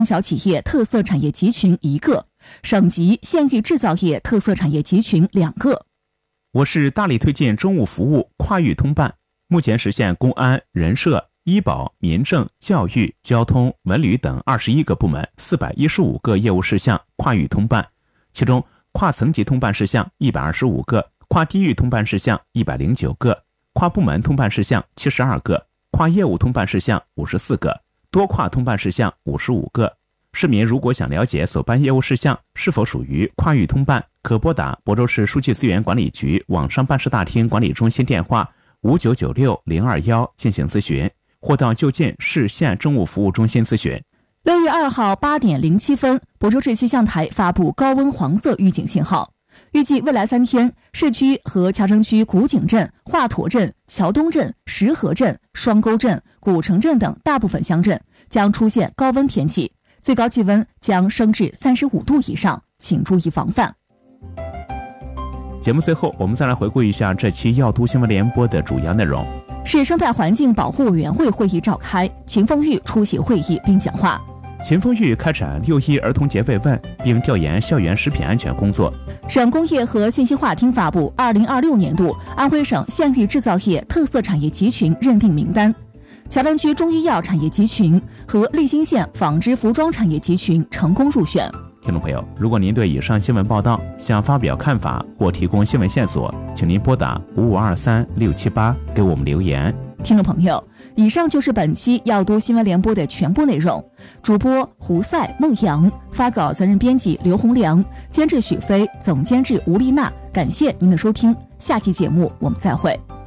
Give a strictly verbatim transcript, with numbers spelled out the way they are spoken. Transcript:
中小企业特色产业集群一个，省级县域制造业特色产业集群两个。 我市大力推进政务服务跨域通办，目前实现公安、人社、医保、民政、教育、交通、文旅等二十一个部门四百一十五个业务事项跨域通办，其中跨层级通办事项一百二十五个，跨地域通办事项一百零九个，跨部门通办事项七十二个，跨业务通办事项五十四个，多跨通办事项五十五个。市民如果想了解所办业务事项是否属于跨域通办，可拨打亳州市数据资源管理局网上办事大厅管理中心电话五九九六零二一进行咨询，或到就近市县政务服务中心咨询。 六月二号八点零七分，亳州市气象台发布高温黄色预警信号，预计未来三天，市区和桥城区古井镇、华佗镇、桥东镇、石河镇、双沟镇、古城镇等大部分乡镇将出现高温天气，最高气温将升至三十五度以上，请注意防范。 节目最后，我们再来回顾一下这期要读新闻联播的主要内容。 市生态环境保护委员会会议召开，秦凤玉出席会议并讲话。 秦凤玉开展六一儿童节慰问，并调研校园食品安全工作。 省工业和信息化厅发布二零二六年度安徽省县域制造业特色产业集群认定名单，桥城区中医药产业集群和利兴县纺织服装产业集群成功入选。 听众朋友，如果您对以上新闻报道想发表看法或提供新闻线索，请您拨打五五二三六七八给我们留言。 听众朋友，以上就是本期要读新闻联播的全部内容。主播胡赛、孟阳，发稿责任编辑刘洪良，监制许飞，总监制吴丽娜。感谢您的收听，下期节目我们再会。